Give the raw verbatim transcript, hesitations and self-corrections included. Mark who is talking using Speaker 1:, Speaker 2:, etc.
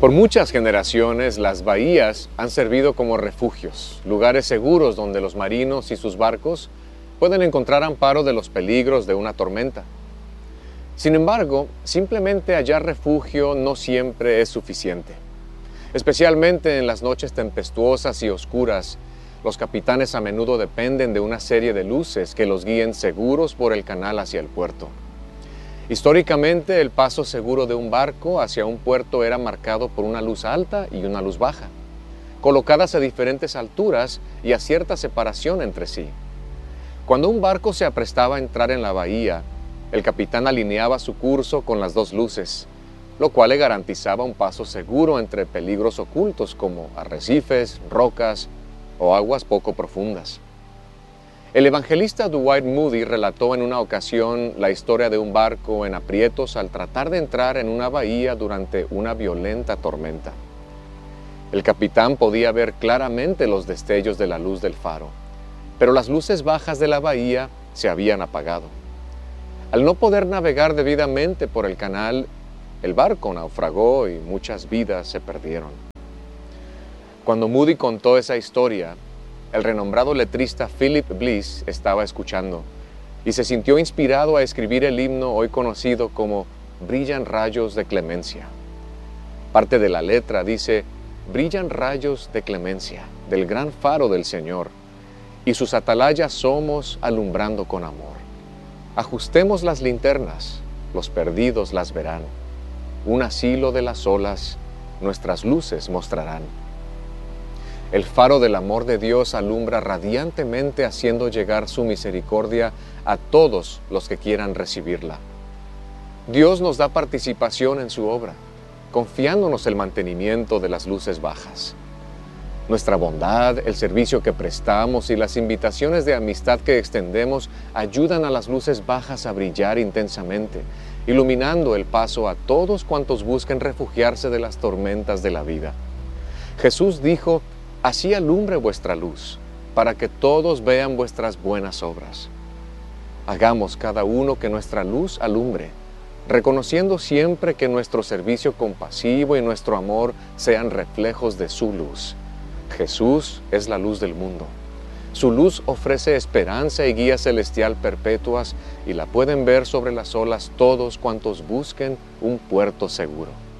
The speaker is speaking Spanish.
Speaker 1: Por muchas generaciones, las bahías han servido como refugios, lugares seguros donde los marinos y sus barcos pueden encontrar amparo de los peligros de una tormenta. Sin embargo, simplemente hallar refugio no siempre es suficiente. Especialmente en las noches tempestuosas y oscuras, los capitanes a menudo dependen de una serie de luces que los guíen seguros por el canal hacia el puerto. Históricamente, el paso seguro de un barco hacia un puerto era marcado por una luz alta y una luz baja, colocadas a diferentes alturas y a cierta separación entre sí. Cuando un barco se aprestaba a entrar en la bahía, el capitán alineaba su curso con las dos luces, lo cual le garantizaba un paso seguro entre peligros ocultos como arrecifes, rocas o aguas poco profundas. El evangelista Dwight Moody relató en una ocasión la historia de un barco en aprietos al tratar de entrar en una bahía durante una violenta tormenta. El capitán podía ver claramente los destellos de la luz del faro, pero las luces bajas de la bahía se habían apagado. Al no poder navegar debidamente por el canal, el barco naufragó y muchas vidas se perdieron. Cuando Moody contó esa historia, el renombrado letrista Philip Bliss estaba escuchando y se sintió inspirado a escribir el himno hoy conocido como Brillan rayos de clemencia. Parte de la letra dice: brillan rayos de clemencia del gran faro del Señor, y sus atalayas somos alumbrando con amor. Ajustemos las linternas, los perdidos las verán. Un asilo de las olas nuestras luces mostrarán. El faro del amor de Dios alumbra radiantemente, haciendo llegar su misericordia a todos los que quieran recibirla. Dios nos da participación en su obra, confiándonos el mantenimiento de las luces bajas. Nuestra bondad, el servicio que prestamos y las invitaciones de amistad que extendemos ayudan a las luces bajas a brillar intensamente, iluminando el paso a todos cuantos busquen refugiarse de las tormentas de la vida. Jesús dijo: así alumbre vuestra luz, para que todos vean vuestras buenas obras. Hagamos cada uno que nuestra luz alumbre, reconociendo siempre que nuestro servicio compasivo y nuestro amor sean reflejos de su luz. Jesús es la luz del mundo. Su luz ofrece esperanza y guía celestial perpetuas, y la pueden ver sobre las olas todos cuantos busquen un puerto seguro.